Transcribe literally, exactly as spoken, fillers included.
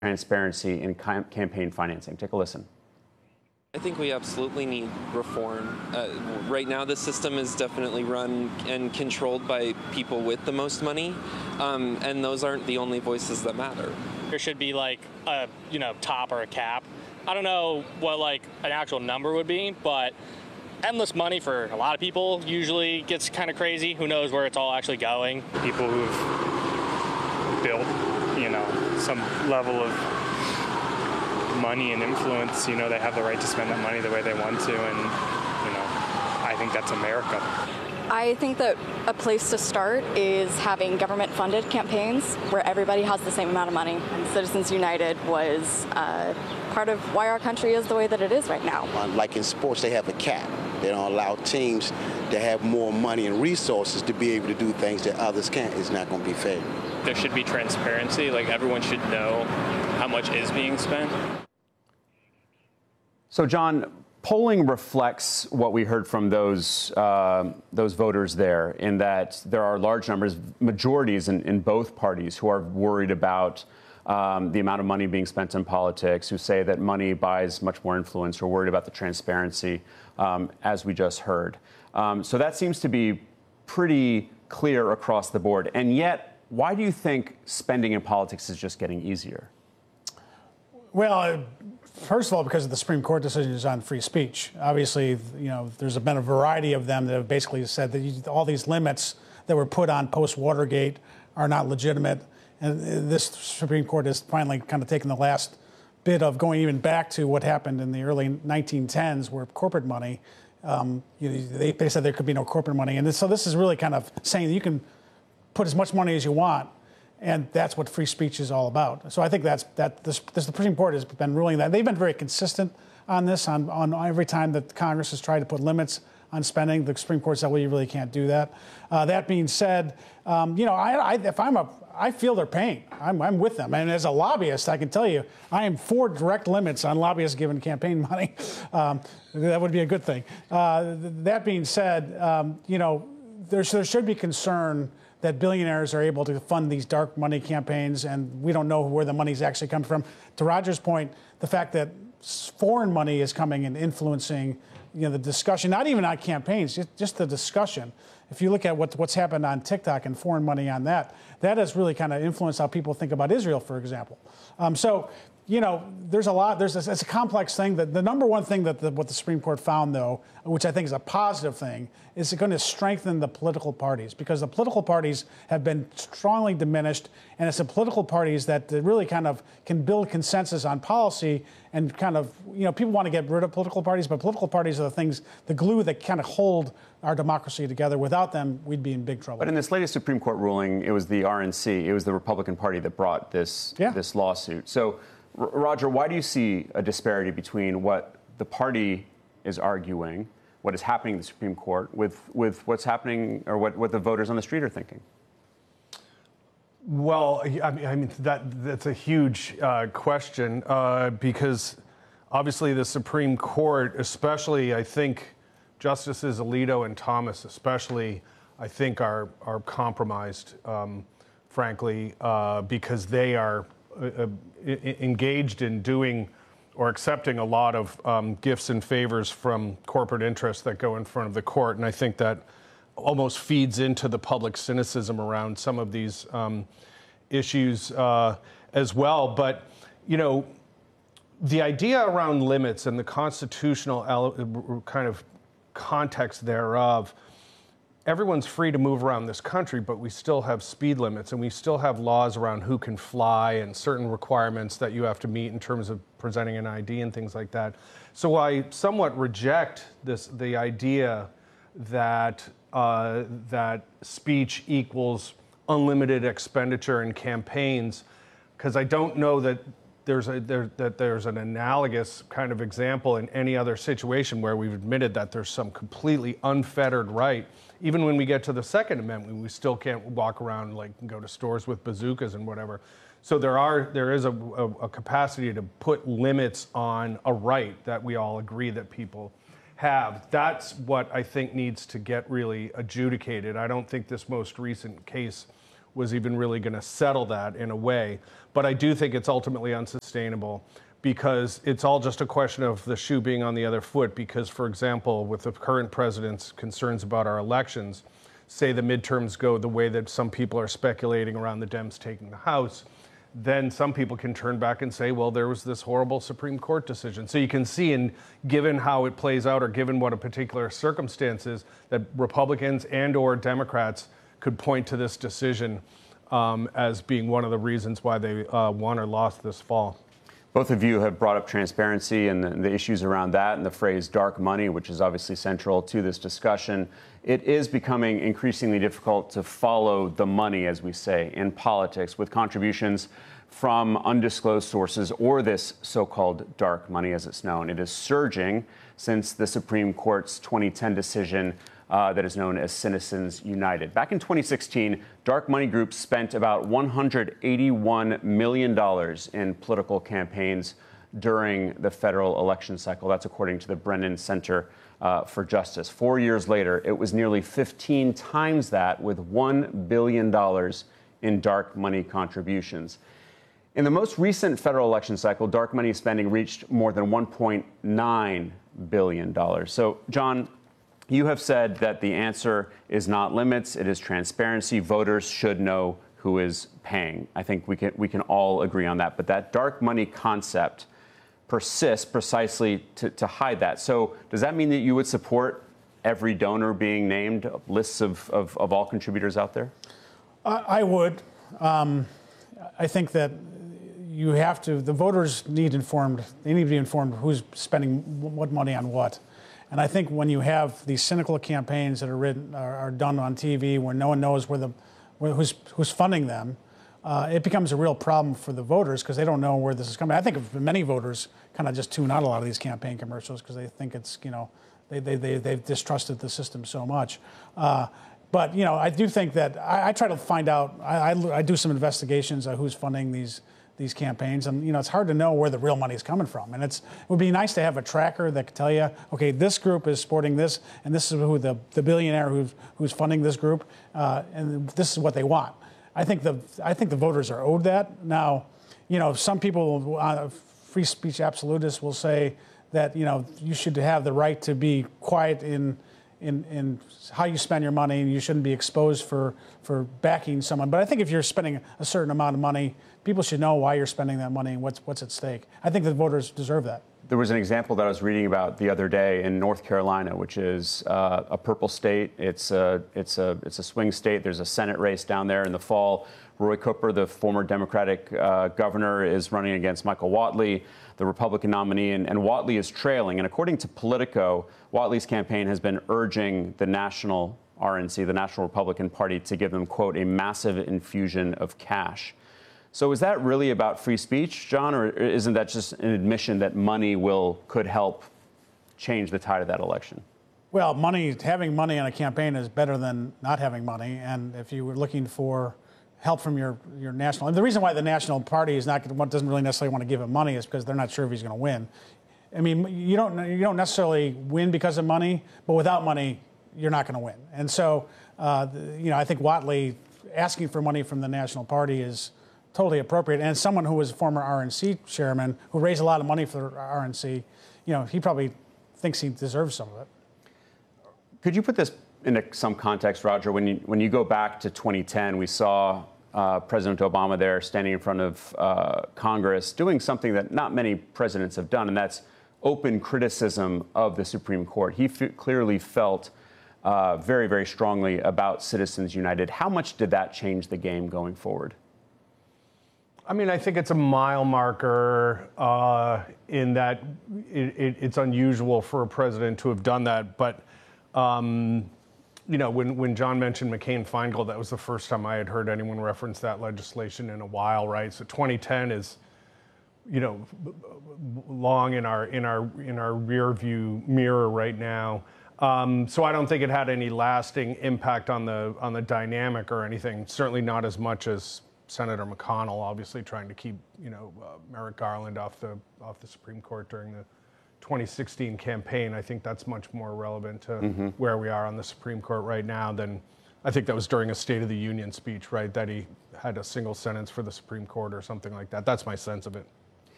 transparency in cam- campaign financing. Take a listen. I think we absolutely need reform. Uh, right now, the system is definitely run and controlled by people with the most money, um, and those aren't the only voices that matter. There should be like a you know top or a cap. I don't know what like an actual number would be, but endless money for a lot of people usually gets kind of crazy. Who knows where it's all actually going? People who've built, you know, some level of money and influence, you know, they have the right to spend that money the way they want to, and, you know, I think that's America. I think that a place to start is having government-funded campaigns where everybody has the same amount of money. And Citizens United was uh, part of why our country is the way that it is right now. Like in sports, they have a cap. They don't allow teams to have more money and resources to be able to do things that others can't. It's not going to be fair. There should be transparency. Like, everyone should know how much is being spent. So, John, polling reflects what we heard from those uh, those voters there, in that there are large numbers, majorities in, in both parties, who are worried about um, the amount of money being spent in politics, who say that money buys much more influence, who are worried about the transparency, um, as we just heard. Um, so that seems to be pretty clear across the board. And yet, why do you think spending in politics is just getting easier? Well, first of all, because of the Supreme Court decisions on free speech. Obviously, you know, there's been a variety of them that have basically said that you, all these limits that were put on post-Watergate are not legitimate. And this Supreme Court has finally kind of taken the last bit of going even back to what happened in the early nineteen tens, where corporate money, um, you know, they, they said there could be no corporate money. And this, so this is really kind of saying that you can put as much money as you want. And that's what free speech is all about. So I think that's that. This, this the Supreme Court has been ruling that. They've been very consistent on this. On, on every time that Congress has tried to put limits on spending, the Supreme Court said, "Well, you really can't do that." Uh, that being said, um, you know, I, I, if I'm a, I feel their pain. I'm, I'm with them. And as a lobbyist, I can tell you, I am for direct limits on lobbyists giving campaign money. Um, that would be a good thing. Uh, that being said, um, you know, there, there should be concern that billionaires are able to fund these dark money campaigns, and we don't know where the money's actually come from. To Roger's point, the fact that foreign money is coming and influencing, you know, the discussion, not even on campaigns, just, just the discussion. If you look at what, what's happened on TikTok and foreign money on that, that has really kind of influenced how people think about Israel, for example. Um, so, you know, there's a lot, there's a, it's a complex thing. That the number one thing that the, what the Supreme Court found, though, which I think is a positive thing, is going to strengthen the political parties, because the political parties have been strongly diminished, and it's the political parties that really kind of can build consensus on policy and kind of, you know, people want to get rid of political parties, but political parties are the things, the glue that kind of hold our democracy together. Without them, we'd be in big trouble. But in this latest Supreme Court ruling, it was the R N C, it was the Republican Party that brought this, yeah. this lawsuit. So, R- Roger, why do you see a disparity between what the party is arguing, what is happening in the Supreme Court, with, with what's happening, or what, what the voters on the street are thinking? Well, I mean, I mean that that's a huge uh, question uh, because obviously the Supreme Court, especially, I think Justices Alito and Thomas, especially, I think are are compromised, um, frankly, uh, because they are uh, engaged in doing or accepting a lot of um, gifts and favors from corporate interests that go in front of the court, and I think that almost feeds into the public cynicism around some of these um, issues uh, as well. But, you know, the idea around limits and the constitutional ele- kind of context thereof, everyone's free to move around this country, but we still have speed limits, and we still have laws around who can fly and certain requirements that you have to meet in terms of presenting an I D and things like that. So I somewhat reject this, the idea that Uh, that speech equals unlimited expenditure in campaigns, because I don't know that there's a there, that there's an analogous kind of example in any other situation where we've admitted that there's some completely unfettered right. Even when we get to the Second Amendment, we still can't walk around like go to stores with bazookas and whatever. So there are there is a, a, a capacity to put limits on a right that we all agree that people have. That's what I think needs to get really adjudicated. I don't think this most recent case was even really going to settle that in a way. But I do think it's ultimately unsustainable because it's all just a question of the shoe being on the other foot. Because, for example, with the current president's concerns about our elections, say the midterms go the way that some people are speculating around the Dems taking the House, then some people can turn back and say, well, there was this horrible Supreme Court decision. So you can see, in given how it plays out or given what a particular circumstance is, that Republicans and or Democrats could point to this decision um, as being one of the reasons why they uh, won or lost this fall. Both of you have brought up transparency and the, the issues around that and the phrase dark money, which is obviously central to this discussion. It is becoming increasingly difficult to follow the money, as we say, in politics with contributions from undisclosed sources or this so-called dark money, as it's known. It is surging since the Supreme Court's twenty ten decision uh, that is known as Citizens United. Back in twenty sixteen, dark money groups spent about one hundred eighty-one million dollars in political campaigns during the federal election cycle. That's according to the Brennan Center uh, for Justice. Four years later, it was nearly fifteen times that, with one billion dollars in dark money contributions. In the most recent federal election cycle, dark money spending reached more than one point nine billion dollars. So, John, you have said that the answer is not limits, it is transparency. Voters should know who is paying. I think we can we can all agree on that. But that dark money concept persists precisely to, to hide that. So does that mean that you would support every donor being named, lists of, of, of all contributors out there? I, I would. Um, I think that you have to, the voters need informed, they need to be informed who's spending what money on what. And I think when you have these cynical campaigns that are written, are, are done on T V, where no one knows where the, where, who's, who's funding them, uh, it becomes a real problem for the voters because they don't know where this is coming. I think many voters kind of just tune out a lot of these campaign commercials because they think it's, you know, they, they, they, they've distrusted the system so much. Uh, but, you know, I do think that I, I try to find out, I, I, I do some investigations on who's funding these these campaigns, and you know it's hard to know where the real money is coming from. And it's it would be nice to have a tracker that could tell you, okay, this group is supporting this, and this is who the, the billionaire who's who's funding this group, uh, and this is what they want. I think the I think the voters are owed that. Now, you know, some people, uh, free speech absolutists, will say that you know you should have the right to be quiet in. In, in how you spend your money, and you shouldn't be exposed for, for backing someone. But I think if you're spending a certain amount of money, people should know why you're spending that money and what's what's at stake. I think the voters deserve that. There was an example that I was reading about the other day in North Carolina, which is uh, a purple state. It's a, it's a it's a swing state. There's a Senate race down there in the fall. Roy Cooper, the former Democratic uh, governor, is running against Michael Whatley, the Republican nominee, and, and Whatley is trailing. And according to Politico, Whatley's campaign has been urging the national R N C, the National Republican Party, to give them, quote, a massive infusion of cash. So is that really about free speech, John, or isn't that just an admission that money will could help change the tide of that election? Well, money, having money in a campaign is better than not having money. And if you were looking for help from your, your national, and the reason why the national party is not doesn't really necessarily want to give him money is because they're not sure if he's going to win. I mean, you don't you don't necessarily win because of money, but without money, you're not going to win. And so, uh, you know, I think Whatley asking for money from the national party is totally appropriate. And someone who was a former R N C chairman who raised a lot of money for R N C, you know, he probably thinks he deserves some of it. Could you put this into some context, Roger? When you when you go back to twenty ten, we saw uh, President Obama there standing in front of uh, Congress doing something that not many presidents have done, and that's open criticism of the Supreme Court. He f- clearly felt uh, very, very strongly about Citizens United. How much did that change the game going forward? I mean, I think it's a mile marker uh, in that it, it, it's unusual for a president to have done that. But, um, you know, when, when John mentioned McCain-Feingold, that was the first time I had heard anyone reference that legislation in a while, right? So twenty ten is, you know, long in our in our in our rear view mirror right now. Um, so I don't think it had any lasting impact on the on the dynamic or anything. Certainly not as much as Senator McConnell, obviously trying to keep, you know, uh, Merrick Garland off the off the Supreme Court during the twenty sixteen campaign. I think that's much more relevant to mm-hmm. where we are on the Supreme Court right now than I think that was during a State of the Union speech, right? That he had a single sentence for the Supreme Court or something like that. That's my sense of it.